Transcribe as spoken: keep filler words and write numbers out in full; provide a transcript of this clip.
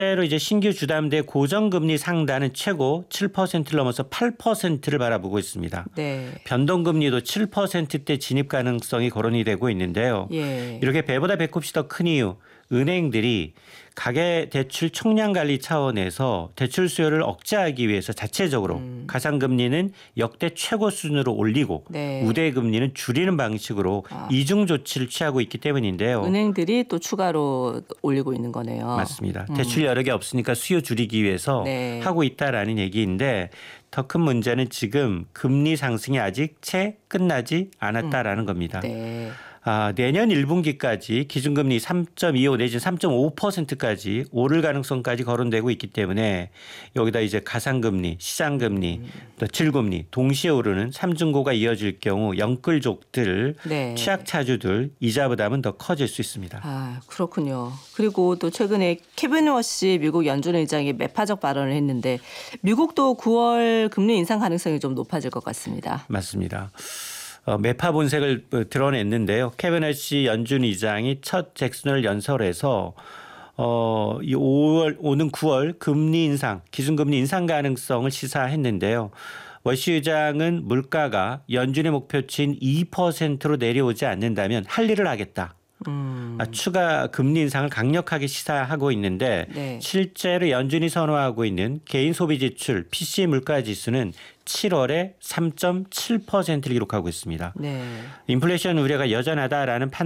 실제로 이제 신규 주담대 고정금리 상단은 최고 칠 퍼센트를 넘어서 팔 퍼센트를 바라보고 있습니다. 네. 변동금리도 칠 퍼센트대 진입 가능성이 거론이 되고 있는데요. 예. 이렇게 배보다 배꼽이 더 큰 이유, 은행들이 가계대출 총량관리 차원에서 대출 수요를 억제하기 위해서 자체적으로 음. 가상금리는 역대 최고 수준으로 올리고 네. 우대금리는 줄이는 방식으로 아. 이중 조치를 취하고 있기 때문인데요. 은행들이 또 추가로 올리고 있는 거네요. 맞습니다. 음. 대출 여력이 없으니까 수요 줄이기 위해서 네. 하고 있다라는 얘기인데 더 큰 문제는 지금 금리 상승이 아직 채 끝나지 않았다라는 겁니다. 네. 아, 내년 일 분기까지 기준금리 삼 점 이오 내지 삼 점 오 퍼센트까지 오를 가능성까지 거론되고 있기 때문에 여기다 이제 가상금리, 시장금리, 또 질금리 동시에 오르는 삼중고가 이어질 경우 영끌족들, 네. 취약차주들 이자 부담은 더 커질 수 있습니다. 아, 그렇군요. 그리고 또 최근에 케빈 워시 미국 연준 의장이 매파적 발언을 했는데 미국도 구월 금리 인상 가능성이 좀 높아질 것 같습니다. 맞습니다. 어, 매파 본색을 드러냈는데요. 케빈 워시 연준 의장이 첫 잭슨홀 연설에서 어, 이 오월 오는 구월 금리 인상, 기준금리 인상 가능성을 시사했는데요. 워시 의장은 물가가 연준의 목표치인 이 퍼센트로 내려오지 않는다면 할 일을 하겠다. 음. 아, 추가 금리 인상을 강력하게 시사하고 있는데 네. 실제로 연준이 선호하고 있는 개인 소비 지출 피씨 물가 지수는 칠월에 삼 점 칠 퍼센트를 기록하고 있습니다. 네. 인플레이션 우려가 여전하다라는 판